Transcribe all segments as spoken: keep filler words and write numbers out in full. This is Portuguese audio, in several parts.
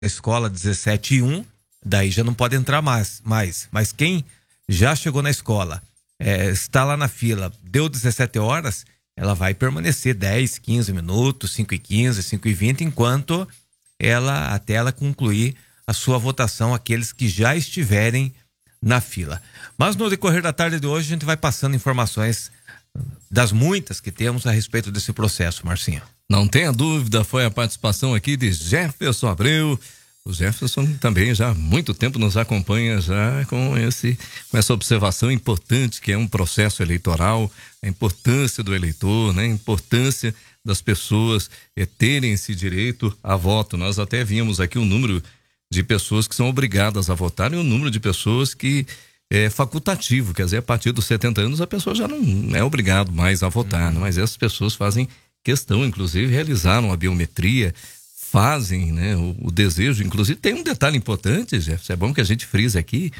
escola dezessete e um, daí já não pode entrar mais. mais. Mas quem já chegou na escola, é, está lá na fila, deu dezessete horas, ela vai permanecer dez, quinze minutos, cinco e quinze, cinco e vinte, enquanto ela, até ela concluir a sua votação, aqueles que já estiverem na fila. Mas no decorrer da tarde de hoje a gente vai passando informações das muitas que temos a respeito desse processo, Marcinho. Não tenha dúvida, foi a participação aqui de Jefferson Abreu. O Jefferson também já há muito tempo nos acompanha já com, esse, com essa observação importante que é um processo eleitoral, a importância do eleitor, né? A importância das pessoas é, terem esse direito a voto. Nós até vimos aqui o número de pessoas que são obrigadas a votar e o número de pessoas que é facultativo, quer dizer, a partir dos setenta anos a pessoa já não é obrigado mais a votar, uhum. né? Mas essas pessoas fazem questão, inclusive realizaram a biometria, fazem, né, o, o desejo, inclusive tem um detalhe importante, Jefferson, é bom que a gente frise aqui,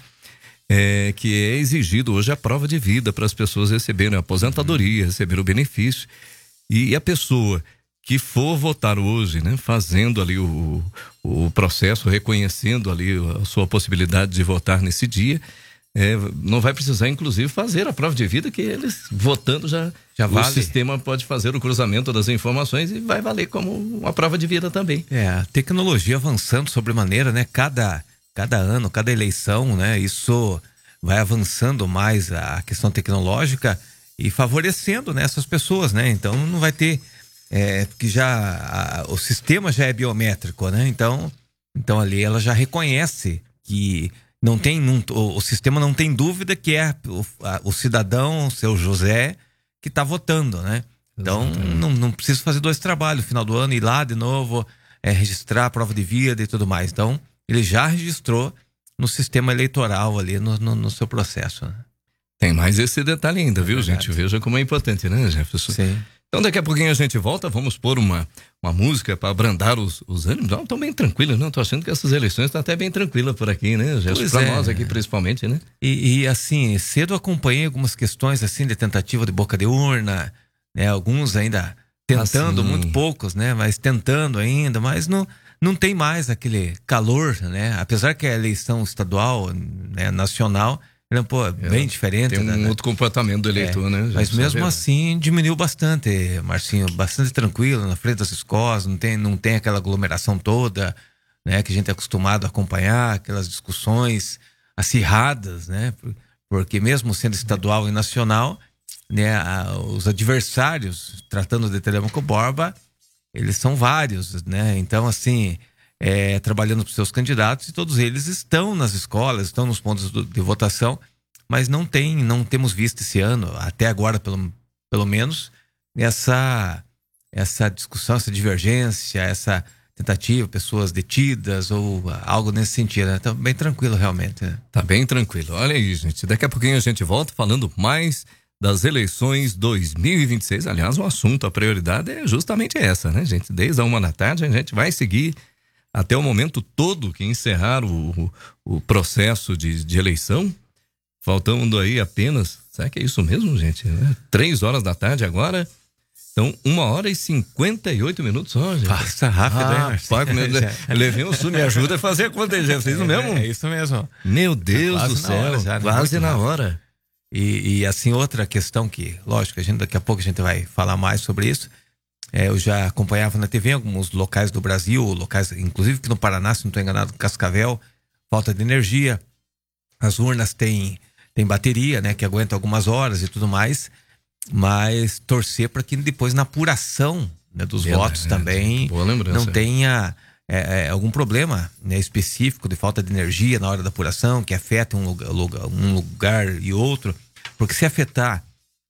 é, que é exigido hoje a prova de vida para as pessoas receberem a aposentadoria, receberem o benefício, e a pessoa que for votar hoje, né, fazendo ali o, o processo, reconhecendo ali a sua possibilidade de votar nesse dia, É, não vai precisar, inclusive, fazer a prova de vida, que eles, votando, já, já vale. O sistema pode fazer o cruzamento das informações e vai valer como uma prova de vida também. É, a tecnologia avançando sobremaneira, né? Cada, cada ano, cada eleição, né? Isso vai avançando mais a questão tecnológica e favorecendo, né, essas pessoas, né? Então não vai ter, é, porque já a, o sistema já é biométrico, né? Então, então ali ela já reconhece que Não tem, não, o, o sistema não tem dúvida que é o, a, o cidadão, o seu José, que está votando, né? Então, não, não precisa fazer dois trabalhos no final do ano, ir lá de novo, é, registrar a prova de vida e tudo mais. Então, ele já registrou no sistema eleitoral ali, no, no, no seu processo, né? Tem mais esse detalhe ainda, É viu, verdade. gente? Veja como é importante, né, Jefferson? Sim. Então daqui a pouquinho a gente volta, vamos pôr uma, uma música para abrandar os, os ânimos. Não, estão bem tranquilas, não? Tô achando que essas eleições estão até bem tranquilas por aqui, né? Para é. nós aqui principalmente, né? E, e assim, cedo acompanhei algumas questões assim de tentativa de boca de urna, né? Alguns ainda tentando, assim. muito poucos, né? Mas tentando ainda, mas não, não tem mais aquele calor, né? Apesar que a eleição estadual, né, nacional, Não, pô, é bem é, diferente. Tem um né? outro comportamento do eleitor, é, né? Mas mesmo assim diminuiu bastante, Marcinho, bastante tranquilo na frente das escolas, não tem, não tem aquela aglomeração toda, né? Que a gente é acostumado a acompanhar, aquelas discussões acirradas, né? Porque mesmo sendo estadual e nacional, né? A, os adversários, tratando de Telêmaco Borba, eles são vários, né? Então, assim... É, trabalhando para os seus candidatos e todos eles estão nas escolas, estão nos pontos de votação, mas não tem, não temos visto esse ano, até agora pelo, pelo menos, essa, essa discussão, essa divergência, essa tentativa, pessoas detidas ou algo nesse sentido, né? Tá bem tranquilo realmente. Né? Tá bem tranquilo. Olha aí, gente, daqui a pouquinho a gente volta falando mais das eleições dois mil e vinte e seis. Aliás, o assunto, a prioridade é justamente essa, né, gente? Desde a uma da tarde a gente vai seguir até o momento todo que encerrar o, o, o processo de, de eleição, faltando aí apenas, será que é isso mesmo, gente? É, três horas da tarde agora, então uma hora e cinquenta e oito minutos só, gente. Passa rápido, ah, hein, Marcinho? Levei um sul, me ajuda a fazer a conta aí, Jefferson, é isso mesmo? É, é isso mesmo. Meu Deus do céu, já, quase na hora. E, e assim, outra questão que, lógico, a gente, daqui a pouco a gente vai falar mais sobre isso. É, eu já acompanhava na T V alguns locais do Brasil, locais, inclusive que no Paraná, se não estou enganado, Cascavel, falta de energia. As urnas têm, têm bateria, né, que aguenta algumas horas e tudo mais, mas torcer para que depois na apuração, né, dos é, votos é, também não tenha é, é, algum problema, né, específico de falta de energia na hora da apuração, que afeta um lugar, um lugar e outro, porque se afetar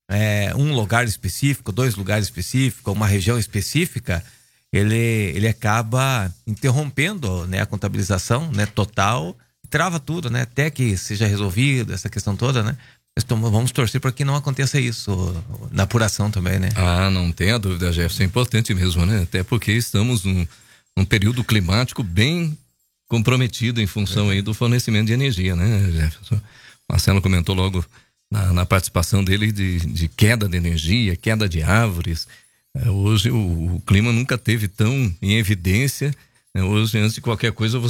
É, um lugar específico, dois lugares específicos, uma região específica, ele, ele acaba interrompendo, né, a contabilização, né, total, trava tudo, né, até que seja resolvido essa questão toda, né? Vamos torcer para que não aconteça isso na apuração também, né? Ah, não tenha dúvida, Jefferson, é importante mesmo, né? Até porque estamos num, num período climático bem comprometido em função é. aí do fornecimento de energia, né, Jefferson? Marcelo comentou logo Na, na participação dele de, de queda de energia, queda de árvores. É, hoje o, o clima nunca teve tão em evidência Hoje, antes de qualquer coisa,